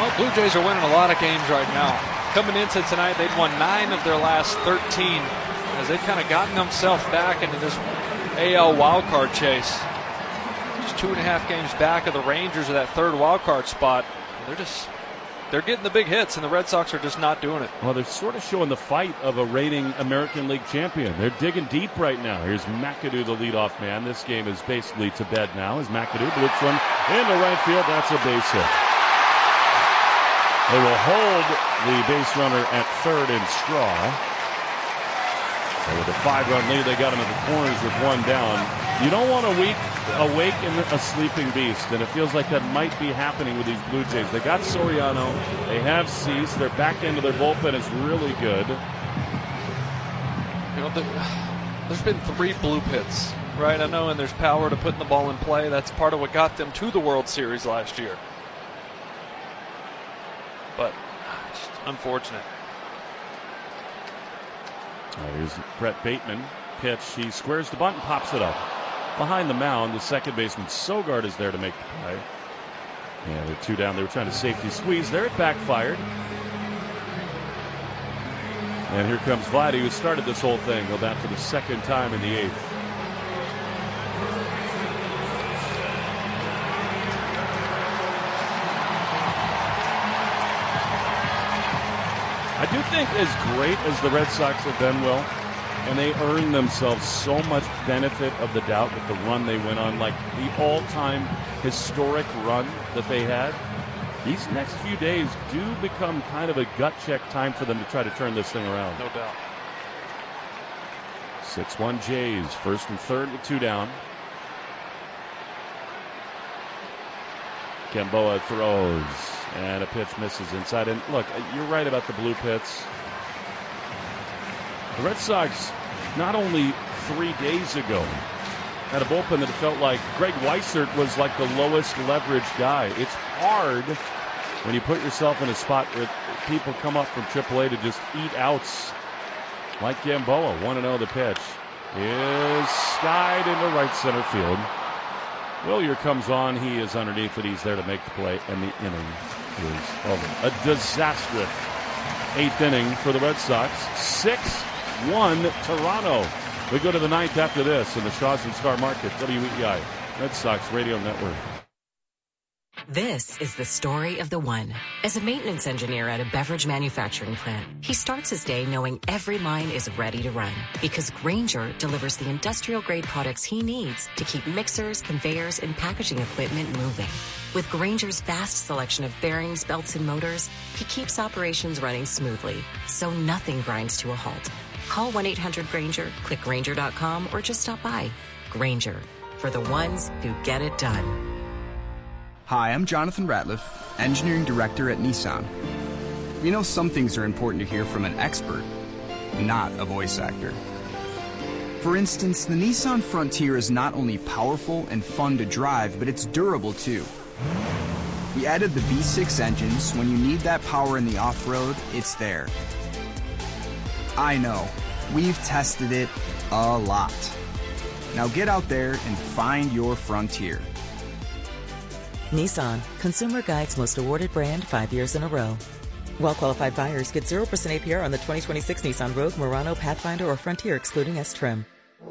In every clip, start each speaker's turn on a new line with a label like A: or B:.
A: Well, Blue Jays are winning a lot of games right now. Coming into tonight, they'd won 9 of their last 13 as they've kind of gotten themselves back into this AL wildcard chase. Just 2.5 games back of the Rangers of that third wildcard spot. They're getting the big hits, and the Red Sox are just not doing it.
B: Well, they're sort of showing the fight of a reigning American League champion. They're digging deep right now. Here's McAdoo, the leadoff man. This game is basically to bed now as McAdoo blitzes one into right field. That's a base hit. They will hold the base runner at third in Straw. So with a 5-run lead, they got him at the corners with one down. You don't want to awaken a sleeping beast, and it feels like that might be happening with these Blue Jays. They got Soriano, they have Cease, their back end of their bullpen is really good.
A: You know, there's been 3 bloop hits, right? I know, and there's power to putting the ball in play. That's part of what got them to the World Series last year. But just unfortunate.
B: Here's Brett Bateman. Pitch. He squares the bunt and pops it up. Behind the mound, the second baseman Sogard is there to make the play. Yeah, they're 2 down. They were trying to safety squeeze there. It backfired. And here comes Vladdy, who started this whole thing. Go back for the second time in the 8th. I do think as great as the Red Sox have been, Will, and they earned themselves so much benefit of the doubt with the run they went on, like the all-time historic run that they had. These next few days do become kind of a gut check time for them to try to turn this thing around.
A: No doubt.
B: 6-1 Jays, first and third with 2 down. Gamboa throws, and a pitch misses inside. And look, you're right about the blue pits. The Red Sox, not only 3 days ago, had a bullpen that felt like Greg Weissert was like the lowest leverage guy. It's hard when you put yourself in a spot where people come up from AAA to just eat outs like Gamboa. 1-0 the pitch is skied into right center field. Willier comes on. He is underneath it. He's there to make the play, and the inning is over. A disastrous 8th inning for the Red Sox. 6-1 Toronto. We go to the 9th after this in the Shaw's and Star Market, WEEI, Red Sox Radio Network.
C: This is the story of the one. As a maintenance engineer at a beverage manufacturing plant, he starts his day knowing every line is ready to run because Grainger delivers the industrial-grade products he needs to keep mixers, conveyors, and packaging equipment moving. With Grainger's vast selection of bearings, belts, and motors, he keeps operations running smoothly, so nothing grinds to a halt. Call 1-800-GRAINGER, click Grainger.com, or just stop by. Grainger, for the ones who get it done.
D: Hi, I'm Jonathan Ratliff, Engineering Director at Nissan. You know, some things are important to hear from an expert, not a voice actor. For instance, the Nissan Frontier is not only powerful and fun to drive, but it's durable too. We added the V6 engines. When you need that power in the off-road, it's there. I know, we've tested it a lot. Now get out there and find your Frontier.
E: Nissan, Consumer Guide's most awarded brand 5 years in a row. Well-qualified buyers get 0% APR on the 2026 Nissan Rogue, Murano, Pathfinder, or Frontier, excluding S-Trim.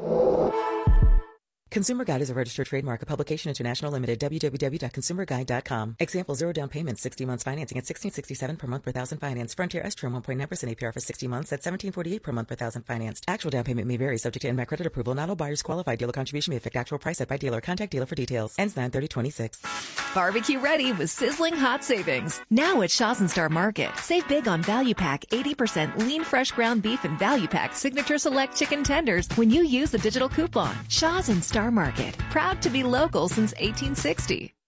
E: Consumer Guide is a registered trademark, a publication international limited, www.consumerguide.com. Example, 0 down payment, 60 months financing at $1,667 per month per thousand financed. Frontier S-Trim 1.9% APR for 60 months at $1,748 per month per thousand financed. Actual down payment may vary, subject to NMAC credit approval. Not all buyers qualify. Dealer contribution may affect actual price set by dealer. Contact dealer for details. Ends 9/30/26.
F: Barbecue ready with sizzling hot savings. Now at Shaw's and Star Market. Save big on Value Pack 80% lean fresh ground beef and Value Pack Signature Select chicken tenders when you use the digital coupon. Shaw's and Star Market. Proud to be local since 1860.